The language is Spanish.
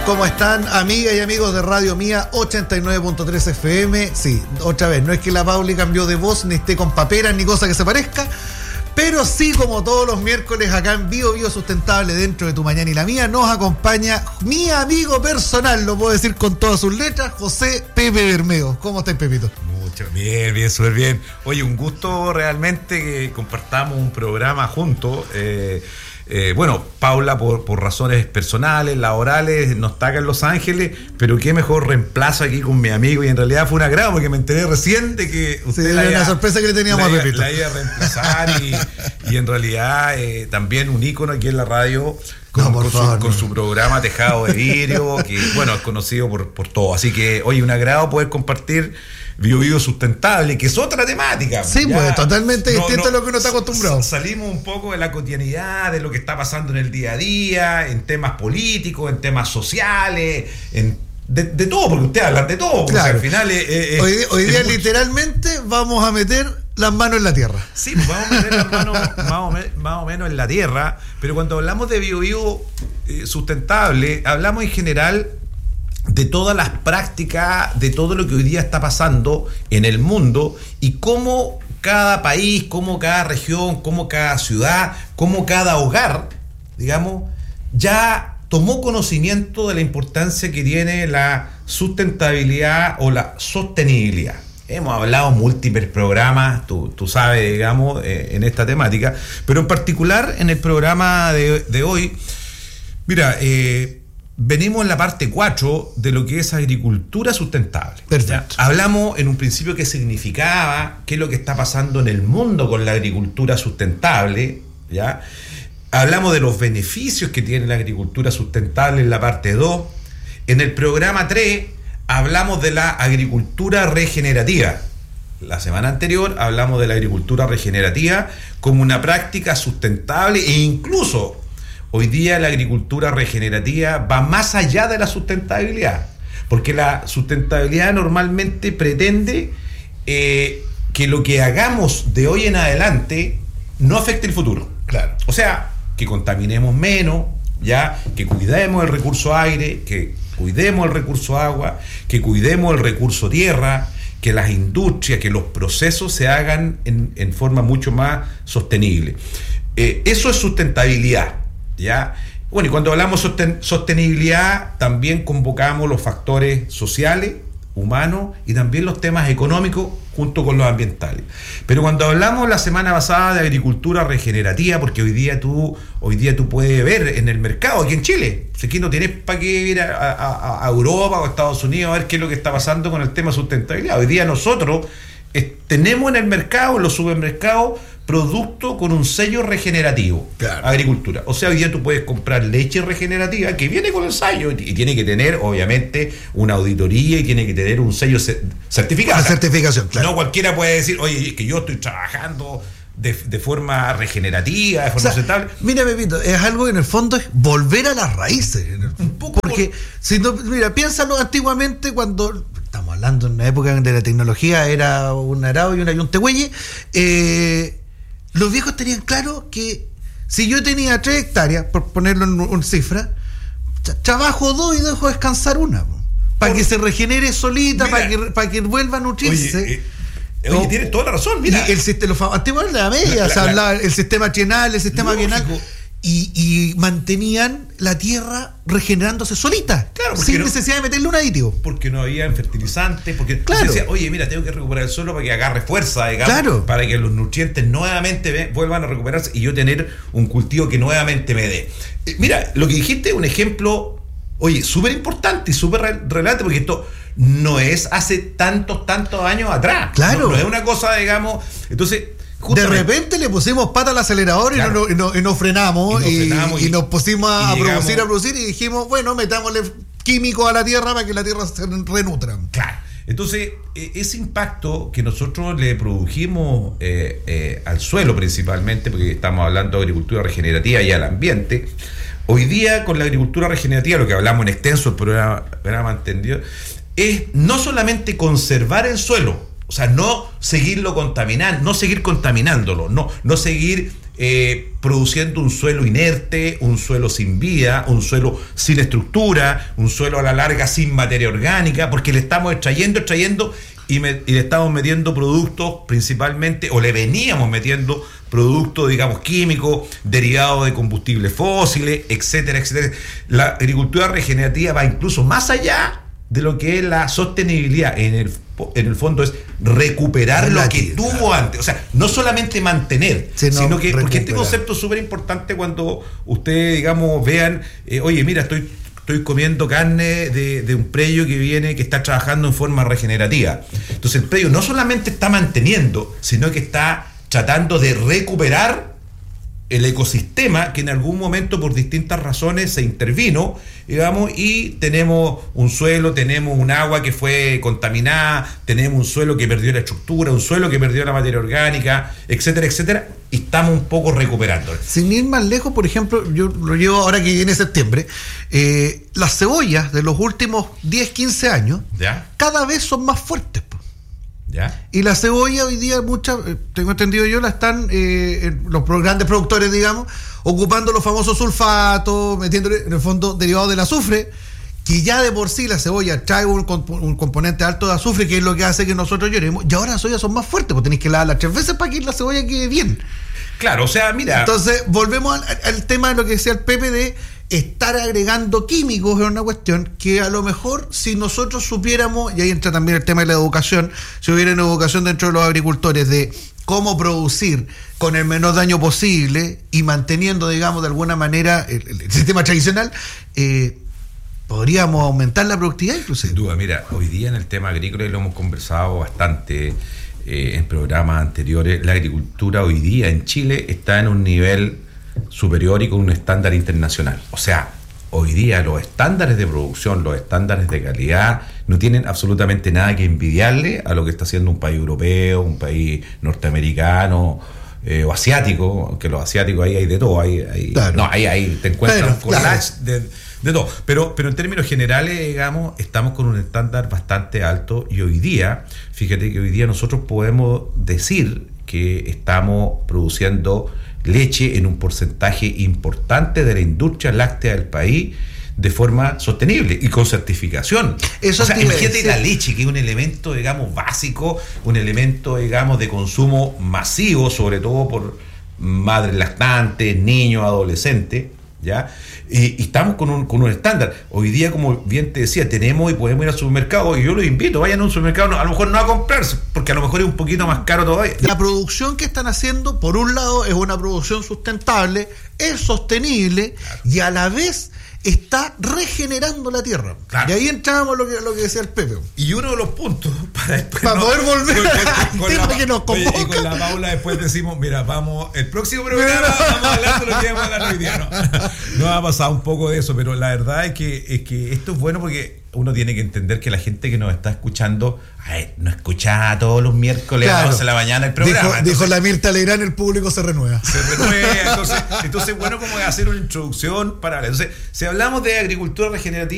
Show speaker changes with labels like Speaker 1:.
Speaker 1: ¿Cómo están, amigas y amigos de Radio Mía 89.3 FM? Sí, otra vez, no es que la Pauli cambió de voz, ni esté con paperas, ni cosa que se parezca, pero sí, como todos los miércoles acá en Bio Sustentable, dentro de Tu Mañana y la Mía, nos acompaña mi amigo personal, lo puedo decir con todas sus letras, José Pepe Bermeo. ¿Cómo estás, Pepito?
Speaker 2: Bien, súper bien. Oye, un gusto realmente que compartamos un programa juntos. Bueno, Paula por razones personales, laborales, no está acá en Los Ángeles, pero qué mejor reemplazo aquí con mi amigo, y en realidad fue un agrado porque me enteré recién de que usted
Speaker 1: una sorpresa que le teníamos a Pepito.
Speaker 2: La iba a reemplazar y en realidad también un ícono aquí en la radio con su programa Tejado de Vidrio, que bueno, es conocido por todo. Así que, oye, un agrado poder compartir Bio Sustentable, que es otra temática.
Speaker 1: Sí, pues totalmente distinto a lo que uno está acostumbrado.
Speaker 2: Salimos un poco de la cotidianidad, de lo que está pasando en el día a día, en temas políticos, en temas sociales, de todo, porque ustedes hablan de todo.
Speaker 1: Claro.
Speaker 2: Al final
Speaker 1: hoy día literalmente vamos a meter las manos en la tierra.
Speaker 2: Sí, pues vamos a meter las manos más o menos en la tierra, pero cuando hablamos de Bio Sustentable, hablamos en general de todas las prácticas, de todo lo que hoy día está pasando en el mundo y cómo cada país, cómo cada región, cómo cada ciudad, cómo cada hogar, digamos, ya tomó conocimiento de la importancia que tiene la sustentabilidad o la sostenibilidad. Hemos hablado múltiples programas, tú sabes, digamos, en esta temática, pero en particular en el programa de hoy, mira, venimos en la parte 4 de lo que es agricultura sustentable.
Speaker 1: Perfecto.
Speaker 2: ¿Ya? Hablamos en un principio qué significaba, qué es lo que está pasando en el mundo con la agricultura sustentable, ¿ya? Hablamos de los beneficios que tiene la agricultura sustentable en la parte 2. En el programa 3 hablamos de la agricultura regenerativa. La semana anterior hablamos de la agricultura regenerativa como una práctica sustentable e incluso hoy día la agricultura regenerativa va más allá de la sustentabilidad, porque la sustentabilidad normalmente pretende que lo que hagamos de hoy en adelante no afecte el futuro.
Speaker 1: Claro.
Speaker 2: O sea, que contaminemos menos, ya, que cuidemos el recurso aire, que cuidemos el recurso agua, que cuidemos el recurso tierra, que las industrias, que los procesos se hagan en forma mucho más sostenible. Eso es sustentabilidad. ¿Ya? Bueno, y cuando hablamos de sostenibilidad, también convocamos los factores sociales, humanos y también los temas económicos junto con los ambientales. Pero cuando hablamos la semana pasada de agricultura regenerativa, porque hoy día tú puedes ver en el mercado, aquí en Chile, si aquí no tienes para qué ir a Europa o a Estados Unidos a ver qué es lo que está pasando con el tema sustentabilidad. Hoy día nosotros tenemos en el mercado, en los supermercados, producto con un sello regenerativo.
Speaker 1: Claro.
Speaker 2: Agricultura. O sea, hoy día tú puedes comprar leche regenerativa que viene con el sello y tiene que tener, obviamente, una auditoría y tiene que tener un sello certificado.
Speaker 1: Una certificación, claro.
Speaker 2: No cualquiera puede decir, oye, que yo estoy trabajando de forma regenerativa, de forma sustentable.
Speaker 1: Mira, Pepito, es algo que en el fondo es volver a las raíces. Un poco. Porque, si no, mira, piénsalo antiguamente cuando estamos hablando en una época donde la tecnología era un arado y un tegüelle, los viejos tenían claro que si yo tenía 3 hectáreas, por ponerlo en cifra, trabajo 2 y dejo descansar 1, para que se regenere solita, para que vuelva a nutrirse.
Speaker 2: Oye, tienes toda la razón, mira.
Speaker 1: Y los antiguos de la media, se hablaba el sistema trienal, el sistema bienal, y mantenían la tierra regenerándose solita,
Speaker 2: claro,
Speaker 1: sin necesidad de meterle un aditivo.
Speaker 2: Porque no había fertilizantes, porque
Speaker 1: claro.
Speaker 2: Se decía, oye, mira, tengo que recuperar el suelo para que agarre fuerza, digamos,
Speaker 1: claro,
Speaker 2: para que los nutrientes nuevamente vuelvan a recuperarse y yo tener un cultivo que nuevamente me dé. Mira, lo que dijiste es un ejemplo, oye, súper importante y súper relevante, porque esto no es hace tantos años atrás.
Speaker 1: Claro.
Speaker 2: No es una cosa, digamos, entonces
Speaker 1: de repente le pusimos pata al acelerador, claro, y no frenamos y nos pusimos a producir y dijimos, bueno, metámosle químicos a la tierra para que la tierra se renutra.
Speaker 2: Claro. Entonces, ese impacto que nosotros le produjimos al suelo principalmente, porque estamos hablando de agricultura regenerativa y al ambiente, hoy día con la agricultura regenerativa, lo que hablamos en extenso el programa anterior, es no solamente conservar el suelo, o sea, no seguirlo contaminando, no seguir contaminándolo, no seguir produciendo un suelo inerte, un suelo sin vida, un suelo sin estructura, un suelo a la larga sin materia orgánica, porque le estamos extrayendo y le estamos metiendo productos principalmente, o le veníamos metiendo productos, digamos, químicos, derivados de combustibles fósiles, etcétera, etcétera. La agricultura regenerativa va incluso más allá de lo que es la sostenibilidad. En el fondo es recuperar lo que tuvo antes. O sea, no solamente mantener, sino que, porque este concepto es súper importante cuando ustedes, digamos, vean, oye, mira, estoy comiendo carne de un predio que está trabajando en forma regenerativa. Entonces el predio no solamente está manteniendo, sino que está tratando de recuperar el ecosistema que en algún momento por distintas razones se intervino, digamos, y tenemos un suelo, tenemos un agua que fue contaminada, tenemos un suelo que perdió la estructura, un suelo que perdió la materia orgánica, etcétera, etcétera, y estamos un poco recuperando.
Speaker 1: Sin ir más lejos, por ejemplo, yo lo llevo ahora que viene septiembre, las cebollas de los últimos 10, 15 años,
Speaker 2: ¿ya?,
Speaker 1: cada vez son más fuertes.
Speaker 2: ¿Ya?
Speaker 1: Y la cebolla hoy día, muchas, tengo entendido yo, la están los grandes productores, digamos, ocupando los famosos sulfatos, metiéndole en el fondo derivados del azufre, que ya de por sí la cebolla trae un componente alto de azufre, que es lo que hace que nosotros lloremos, y ahora las cebollas son más fuertes, porque tenéis que lavarlas 3 veces para que la cebolla quede bien.
Speaker 2: Claro, o sea, mira.
Speaker 1: Entonces, volvemos al tema de lo que decía el Pepe de estar agregando químicos. Es una cuestión que a lo mejor si nosotros supiéramos, y ahí entra también el tema de la educación, si hubiera una educación dentro de los agricultores de cómo producir con el menor daño posible y manteniendo, digamos, de alguna manera el sistema tradicional, podríamos aumentar la productividad inclusive.
Speaker 2: Sin duda, mira, hoy día en el tema agrícola, y lo hemos conversado bastante en programas anteriores, la agricultura hoy día en Chile está en un nivel superior y con un estándar internacional. O sea, hoy día los estándares de producción, los estándares de calidad no tienen absolutamente nada que envidiarle a lo que está haciendo un país europeo, un país norteamericano o asiático, aunque los asiáticos ahí hay de todo,
Speaker 1: claro.
Speaker 2: No, ahí te encuentras con
Speaker 1: claro,
Speaker 2: de todo, pero en términos generales, digamos, estamos con un estándar bastante alto, y hoy día, fíjate que hoy día nosotros podemos decir que estamos produciendo leche en un porcentaje importante de la industria láctea del país de forma sostenible y con certificación.
Speaker 1: Eso, o sea,
Speaker 2: imagínate la leche, que es un elemento, digamos, básico, un elemento, digamos, de consumo masivo, sobre todo por madres lactantes, niños, adolescentes, ¿ya? Y estamos con un estándar. Hoy día, como bien te decía, tenemos y podemos ir al supermercado, y yo los invito, vayan a un supermercado, a lo mejor no a comprarse, porque a lo mejor es un poquito más caro todavía.
Speaker 1: La producción que están haciendo, por un lado, es una producción sustentable, es sostenible, claro, y a la vez está regenerando la tierra. Claro. Y ahí entramos lo que decía el Pepe.
Speaker 2: Y uno de los puntos para
Speaker 1: poder volver al tema que nos convoca.
Speaker 2: Oye, y con la Paula después decimos, mira, vamos, el próximo programa vamos a hablar de lo que vamos a hablar hoy día. No ha pasado un poco de eso, pero la verdad es que esto es bueno, porque uno tiene que entender que la gente que nos está escuchando no escucha todos los miércoles, claro, a las 11 de la mañana el programa.
Speaker 1: Dijo la Mirta Legrand, el público se renueva.
Speaker 2: Entonces bueno, como hacer una introducción para... Entonces, si hablamos de agricultura regenerativa,